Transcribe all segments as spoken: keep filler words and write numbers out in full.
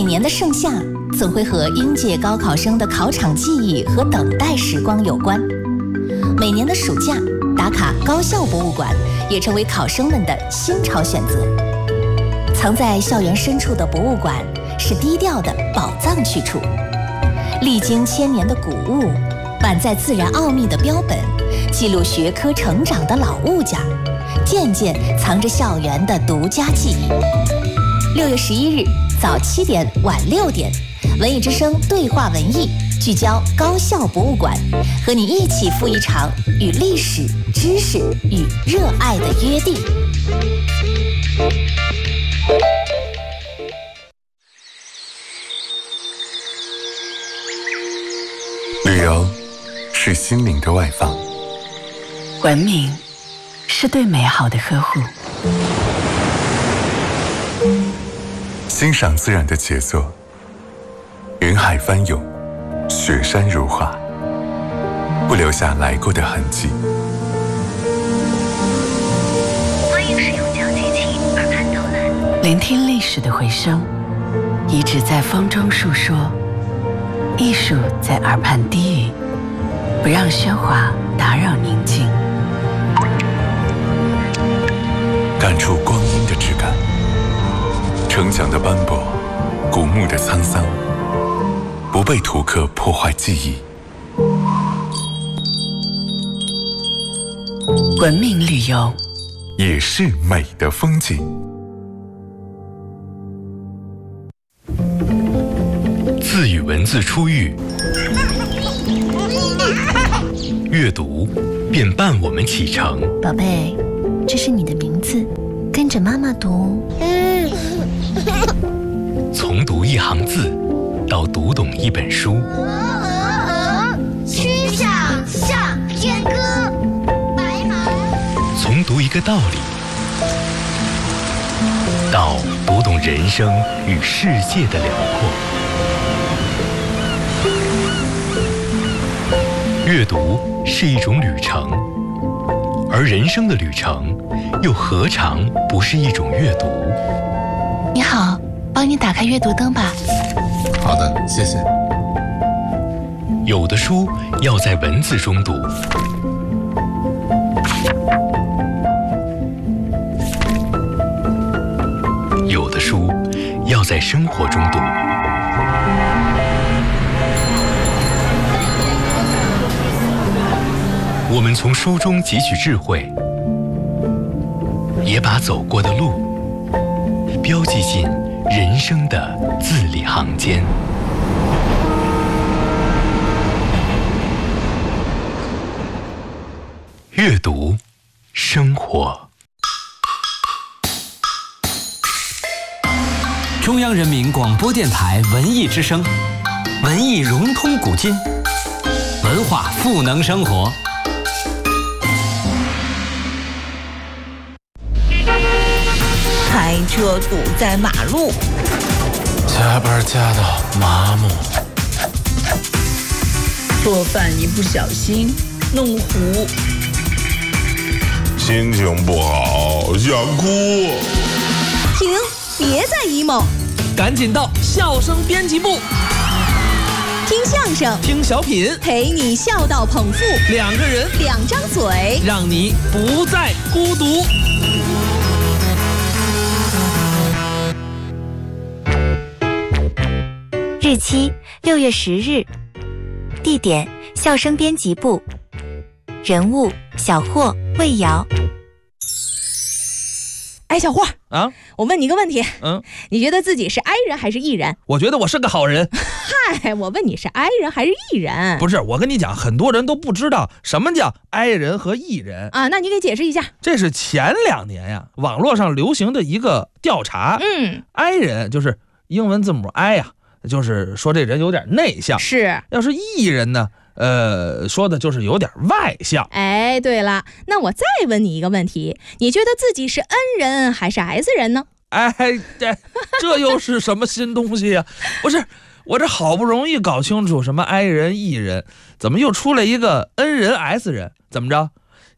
每年的盛夏总会和应届高考生的考场记忆和等待时光有关。每年的暑假打卡高校博物馆也成为考生们的新潮选择。藏在校园深处的博物馆是低调的宝藏去处，历经千年的古物，满载自然奥秘的标本，记录学科成长的老物件，件件藏着校园的独家记忆。六月十一日早七点晚六点，文艺之声对话文艺，聚焦高校博物馆，和你一起赴一场与历史、知识与热爱的约定。 旅游是心灵的外放， 文明是对美好的呵护， 欣赏自然的杰作，云海翻涌，雪山如画，不留下来过的痕迹。 欢迎使用交际器耳畔导览， 聆听历史的回声，遗址在风中述说，艺术在耳畔低语，不让喧哗打扰宁静， 感触光阴的质感，城墙的斑驳，古墓的沧桑，不被图刻破坏记忆。 文明旅游也是美的风景。 字与文字初遇，阅读便伴我们启程。 宝贝，这是你的名字，跟着妈妈读。 从读一行字到读懂一本书， 曲项向天歌，白马。 从读一个道理到读懂人生与世界的辽阔。阅读是一种旅程，而人生的旅程又何尝不是一种阅读？ 你好，帮你打开阅读灯吧。 好的，谢谢。 有的书要在文字中读，有的书要在生活中读。我们从书中汲取智慧，也把走过的路标记进人生的字里行间。阅读，生活。 中央人民广播电台文艺之声，文艺融通古今，文化赋能生活。 开车堵在马路， 加班加到麻木， 做饭一不小心弄糊， 心情不好想哭。 停，别再 emo， 赶紧到笑声编辑部， 听相声， 听小品， 陪你笑到捧腹， 两个人， 两张嘴， 让你不再孤独。 日期六月十日，地点笑声编辑部，人物小霍、魏瑶。 哎，小霍啊， 我问你一个问题， 嗯， 你觉得自己是 I 人还是 E 人？ 我觉得我是个好人。 嗨，我问你是 I 人还是 E 人？ 不是，我跟你讲，很多人都不知道什么叫 I 人和 E 人啊，那你给解释一下。 这是前两年呀，网络上流行的一个调查。 嗯 ，I 人就是英文字母 I 呀。就是说这人有点内向， 是。 要是 E 人呢，呃，说的就是有点外向。 哎，对了，那我再问你一个问题，你觉得自己是 N 人还是 S 人呢？ 哎，这这又是什么新东西呀？不是，我这好不容易搞清楚什么 I 人 E 人，怎么又出来一个 N 人 S 人？怎么着？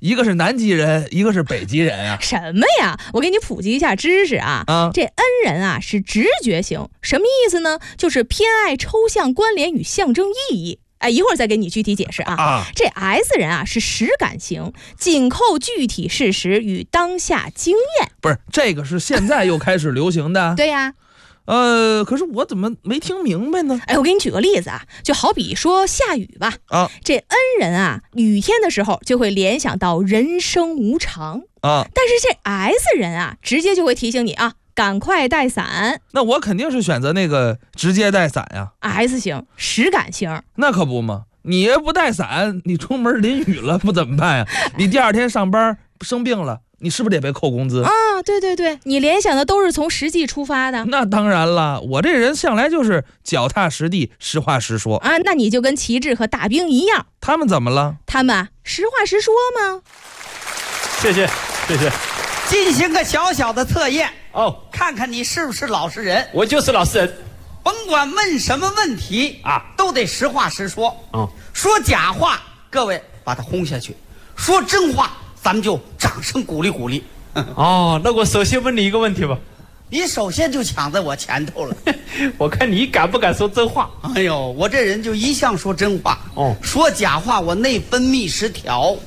一个是南极人，一个是北极人啊。 什么呀？我给你普及一下知识啊。 啊， 这 N 人啊是直觉型，什么意思呢？就是偏爱抽象关联与象征意义。哎，一会儿再给你具体解释啊。 啊， 这 S 人啊是实感型，紧扣具体事实与当下经验。 不是，这个是现在又开始流行的。 对呀。 呃，可是我怎么没听明白呢？ 哎，我给你举个例子啊，就好比说下雨吧。 啊， 这 N 人啊，雨天的时候就会联想到人生无常啊， 但是这 S 人啊，直接就会提醒你啊，赶快带伞。 那我肯定是选择那个直接带伞呀。 S 型，实感型。 那可不嘛，你不带伞，你出门淋雨了不怎么办呀？你第二天上班生病了，你是不是得被扣工资啊？对对对，你联想的都是从实际出发的。 那当然了，我这人向来就是脚踏实地，实话实说啊。那你就跟旗帜和大兵一样。 他们怎么了？ 他们啊，实话实说吗？ 谢谢谢谢。 进行个小小的测验哦， 看看你是不是老实人。 我就是老实人， 甭管问什么问题啊，都得实话实说。 嗯， 说假话，各位把他轰下去；说真话，咱们就掌声鼓励鼓励。 哦，那我首先问你一个问题吧。 你首先就抢在我前头了， 我看你敢不敢说真话？ 哎呦，我这人就一向说真话。 哦， 说假话我内分泌失调。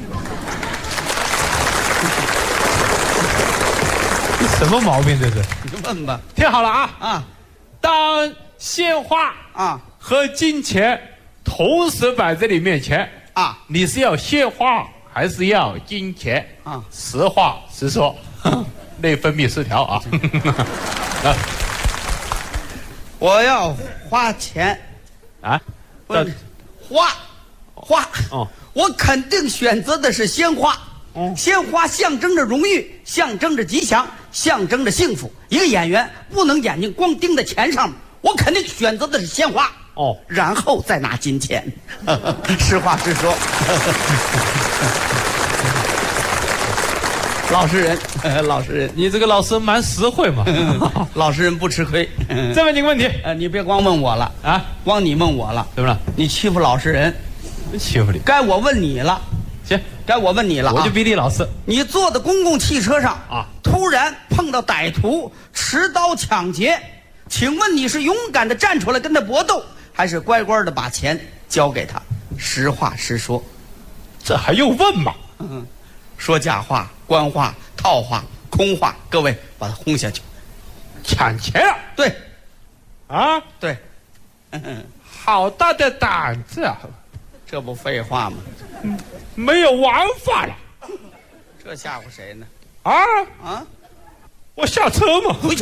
什么毛病这是？ 你问吧。 听好了啊啊！ 当鲜花啊和金钱同时摆在你面前啊， 你是要鲜花还是要金钱啊？ 实话实说，内分泌失调啊！啊， 我要花钱啊， 不花花哦， 我肯定选择的是鲜花。 哦， 鲜花象征着荣誉，象征着吉祥，象征着幸福。一个演员不能眼睛光盯在钱上面，我肯定选择的是鲜花。 哦， 然后再拿金钱。实话实说。老实人，老实人， 你这个老师蛮实惠嘛。 老实人不吃亏。 再问你个问题， 呃，你别光问我了啊， 光你问我了， 怎么了？ 你欺负老实人， 欺负你？ 该我问你了。 行， 该我问你了、啊， 我就比你老实。 你坐在公共汽车上啊， 突然碰到歹徒持刀抢劫，请问你是勇敢的站出来跟他搏斗，还是乖乖的把钱交给他？实话实说。 这还用问吗？ 嗯，说假话、官话、套话、空话，各位把他轰下去。 抢钱啊？ 对， 啊， 对， 好大的胆子啊！ 这不废话吗？ 嗯，没有玩法了。 这吓唬谁呢？ 啊啊！ 我下车嘛， 回去。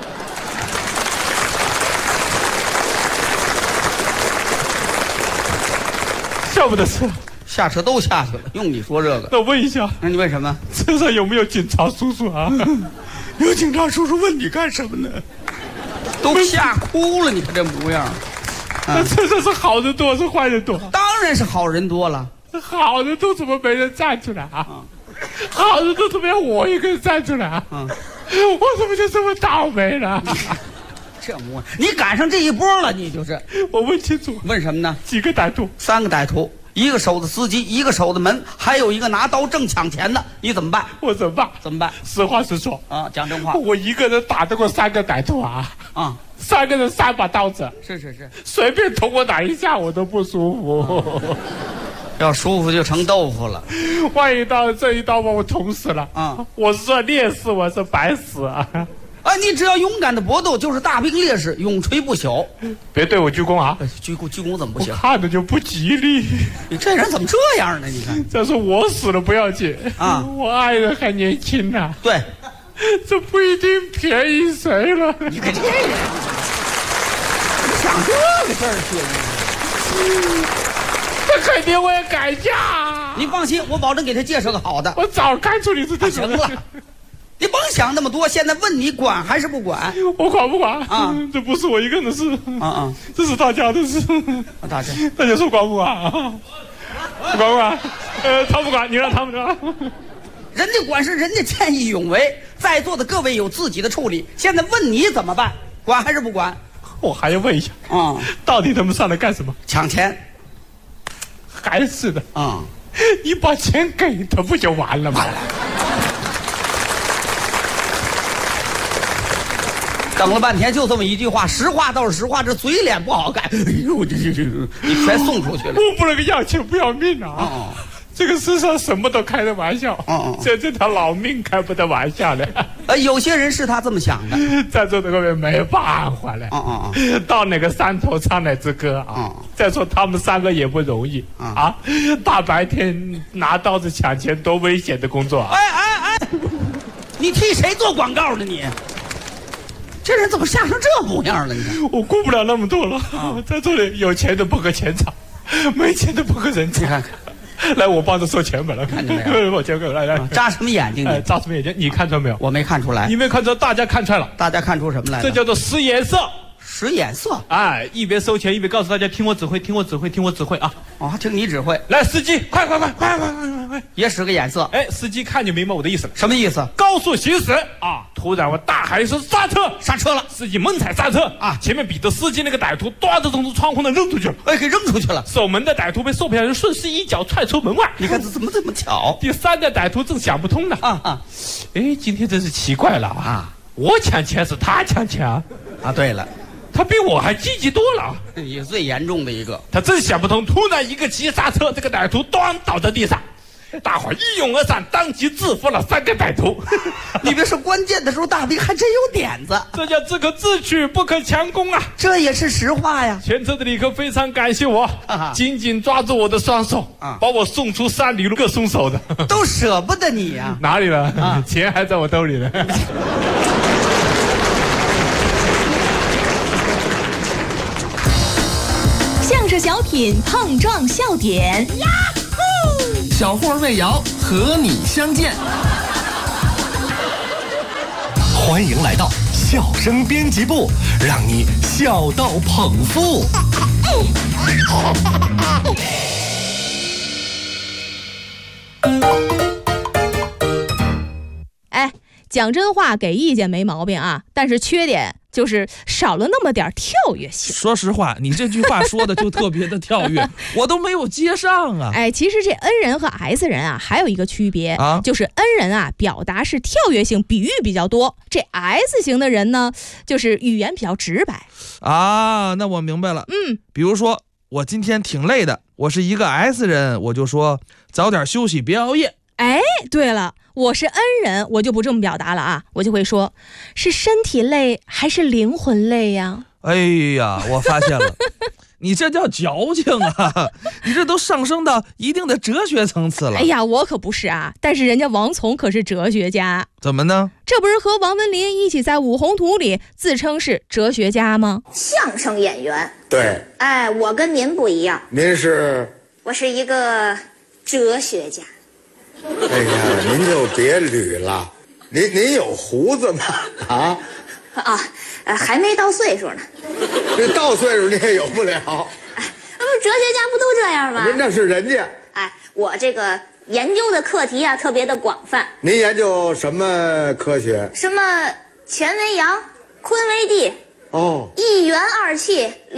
下不得车， 下车都下去了，用你说这个？ 那我问一下， 那你问什么？ 车上有没有警察叔叔啊？ 有警察叔叔问你干什么呢？都吓哭了，你看这模样。 那车上是好人多是坏人多？ 当然是好人多了。 好人都怎么没人站出来啊？嗯、好人都怎么样我一个人站出来啊？嗯、我怎么就这么倒霉了？ 这模样，你赶上这一波了，你就是。 我问清楚， 问什么呢？ 几个歹徒？ 三个歹徒，一个守着司机，一个守着门，还有一个拿刀正抢钱的，你怎么办？ 我怎么办？ 怎么办？ 实话实说啊，讲真话。 我一个人打得过三个歹徒啊？ 啊。 三个人三把刀子， 是是是， 随便捅我哪一下我都不舒服。 要舒服就成豆腐了。 万一到这一刀把我捅死了啊！我是算烈士，我是白死啊！ 啊，你只要勇敢的搏斗，就是大兵烈士，永垂不朽。 别对我鞠躬啊！ 鞠躬鞠躬怎么不行？ 看着就不吉利。 你这人怎么这样呢？你看， 再说我死了不要紧啊，我爱人还年轻呢、啊。 对。 这不一定便宜谁了。 你看这人，你想这个事儿去？ 这肯定会改嫁。 你放心，我保证给他介绍个好的。 我早看出你是这行了，你甭想那么多。现在问你管还是不管？ 我管不管啊？ 这不是我一个人的事啊啊！ 这是大家的事。 大家， 大家说管不管啊？管不管？呃，他不管，你让他们管。 人家管是人家见义勇为，在座的各位有自己的处理。现在问你怎么办？管还是不管？ 我还要问一下啊、嗯， 到底他们上来干什么？ 抢钱， 还是的啊、嗯， 你把钱给他不就完了吗？ 等了半天，就这么一句话，实话倒是实话，这嘴脸不好看。哎呦，这这这，你全送出去了。 我不能要钱不要命啊！ 哦、 这个世上什么都开得玩笑， 哦、 这这条老命开不得玩笑的。 呃，有些人是他这么想的， 在座的各位没办法了。 哦哦到哪个山头唱哪支歌啊！ 哦、 再说他们三个也不容易、哦、啊！大白天拿刀子抢钱，多危险的工作啊！ 哎哎哎，你替谁做广告呢你？这人怎么吓成这模样了？你看， 我顾不了那么多了。啊、在这里，有钱的不搁钱场，没钱的不搁人场。 你看看， 来，我帮着收钱吧。来， 看见没有？ 我钱给我来来。 扎什么眼睛你？ 哎，扎什么眼睛？你看出来没有？ 我没看出来。 你没看出来？大家看出来了。 大家看出什么来了？ 这叫做使眼色。 使眼色。 哎，一边收钱一边告诉大家听我指挥，听我指挥，听我指挥啊！ 哦，听你指挥。 来，司机，快快快快快快快快！ 也使个眼色。 哎，司机看就明白我的意思了。 什么意思？ 高速行驶啊！突然我大喊一声刹车， 刹车了。 司机猛踩刹车啊！前面彼得司机那个歹徒端着从窗户那扔出去了， 哎，给扔出去了。 守门的歹徒被售票员顺势一脚踹出门外。 你看这怎么这么巧？ 第三个歹徒正想不通呢啊啊！哎，今天真是奇怪了啊！我抢钱是他抢钱啊！ 啊，对了。 他比我还积极多了， 也最严重的一个。 他真想不通，突然一个急刹车，这个歹徒咣倒在地上，大伙一拥而上，当即制服了三个歹徒。 你别说，关键的时候大兵还真有点子。 这叫只可自取，不可强攻啊！ 这也是实话呀。 全车的旅客非常感谢我，啊、紧紧抓住我的双手，啊、把我送出山里路，各松手的， 都舍不得你呀、啊。 哪里了？啊、钱还在我兜里呢。 相声小品碰撞笑点，呀呼！小霍魏瑶和你相见，欢迎来到笑声编辑部，让你笑到捧腹。 哎，讲真话给意见没毛病啊，但是缺点就是少了那么点跳跃性。 说实话，你这句话说的就特别的跳跃，我都没有接上啊。 哎，其实这 N 人和 S 人啊，还有一个区别啊，就是 N 人啊，表达是跳跃性，比喻比较多；这 S 型的人呢，就是语言比较直白。 啊，那我明白了。 嗯， 比如说我今天挺累的，我是一个 S 人，我就说早点休息，别熬夜。 哎，对了。我是 N 人，我就不这么表达了啊，我就会说，是身体累还是灵魂累呀？ 哎呀，我发现了，你这叫矫情啊！你这都上升到一定的哲学层次了。 哎呀，我可不是啊，但是人家王从可是哲学家。 怎么呢？ 这不是和王文林一起在五宏图里自称是哲学家吗？ 相声演员。 对。 哎，我跟您不一样。 您是？ 我是一个哲学家。 哎呀，您就别捋了，您您有胡子吗？啊？ 啊，呃，还没到岁数呢。 这到岁数你也有不了。 哎，那不是哲学家不都这样吗？ 那是人家。 哎，我这个研究的课题啊，特别的广泛。 您研究什么科学？ 什么乾为阳，坤为地。 哦。 一元二气。